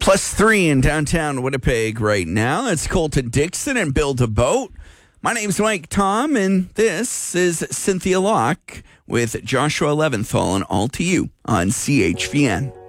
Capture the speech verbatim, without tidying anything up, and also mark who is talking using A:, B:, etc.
A: Plus three in downtown Winnipeg right now. That's Colton Dixon and Build a Boat. My name's Mike Tom, and this is Cynthia Locke with Joshua Leventhal and All to You on C H V N.